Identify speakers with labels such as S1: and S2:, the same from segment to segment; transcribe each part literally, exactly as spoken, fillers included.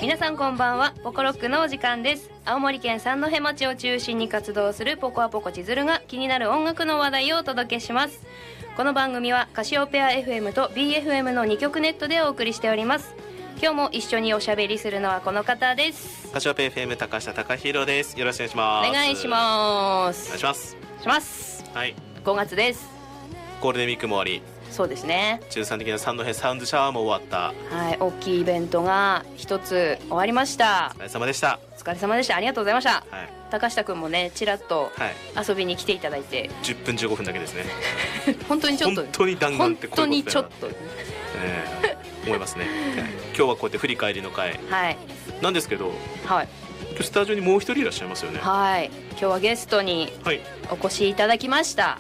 S1: 皆さんこんばんは。ポコロックのお時間です。青森県三戸町を中心に活動するポコアポコ千鶴が気になる音楽の話題をお届けします。この番組はカシオペア エフエム と ビーエフエム のにきょくネットでお送りしております。今日も一緒におしゃべりするのはこの方です。
S2: カシオペア エフエム 高下貴弘です。よろしくお願いします。
S1: お願いします。
S2: お願いします
S1: します。
S2: はい、
S1: ごがつです。
S2: ゴールデンウィークも終わり、
S1: そうですね、
S2: 中さん的な三戸サウンドシャワーも終わった。
S1: はい、大きいイベントが一つ終わりました。
S2: お疲れ様でした。
S1: お疲れ様でした。ありがとうございました。
S2: はい、
S1: 高下くんもねちらっと遊びに来ていただいて、はい、
S2: じゅっぷんじゅうごふんだけですね
S1: 本当にちょっと
S2: 本当に弾丸ってこういうことだよな。
S1: 本当にちょっと、
S2: えー、思いますね今日はこうやって振り返りの回、
S1: はい、
S2: なんですけど、
S1: はい、
S2: 今日スタジオにもう一人いらっしゃいますよね。
S1: はい、今日はゲストにお越しいただきました、はい、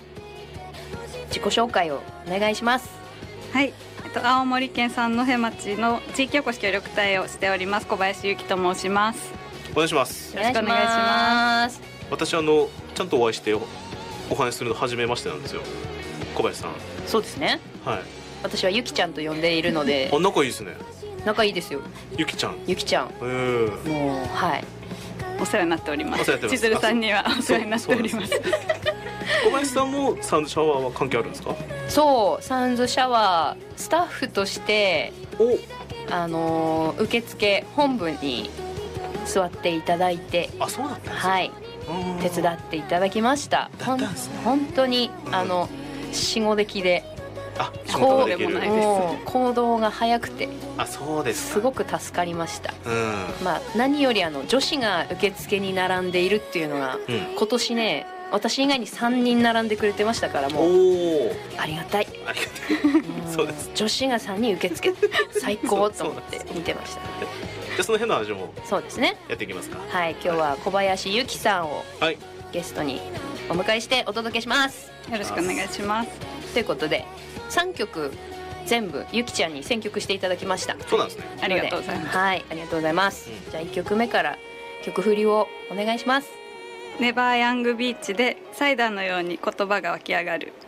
S1: 自己紹介をお願いします。
S3: はい、えっと、青森県三戸町の地域おこし協力隊をしております小林由紀と申します。
S2: お願いします。
S1: よろしくお願いします。
S2: 私あのちゃんとお会いしておお話しするの初めましてなんですよ、小林さん。
S1: そうですね、はい、私はゆきちゃんと呼んでいるので。
S2: あ、仲いいですね。
S1: 仲いいですよ。
S2: ゆきちゃん
S1: ゆきちゃん、
S2: えー、
S1: もうはい
S3: お世話になっております。
S2: お世話になってます。
S3: 千鶴さんにはお世話になっております。
S2: 小林さんもサウンドシャワーは関係あるんですか？
S1: そう、サウンドシャワースタッフとして
S2: お
S1: あの受付本部に座っていただいて、
S2: あ、そうだったんですか。
S1: はい、手伝っていただきました。
S2: だったんですね。
S1: 本当に、うん、あのしごできで、
S2: あ、仕事ができる。
S1: もう行動が早くて、
S2: あ、そうですか。
S1: すごく助かりました、
S2: うん、ま
S1: あ、何よりあの女子が受付に並んでいるっていうのが、うん、今年ね私以外にさんにん並んでくれてましたから、もうおありがたい、
S2: ありがたいそうです。
S1: 女子がさんにん受付最高と思って見てました。
S2: じゃその辺の話も
S1: そうですね、
S2: やっていきますか。
S1: はい、今日は小林由紀さんをゲストにお迎えしてお届けします。
S3: よろしくお願いします。
S1: ということでさんきょく全部由紀ちゃんに選曲していただきました。
S2: そうなんですね。
S3: ありがとうございます。
S1: はい、ありがとうございます、うん、じゃあいっきょくめから曲振りをお願いします。
S3: ネバーヤングビーチでサイダーのように言葉が湧き上がる。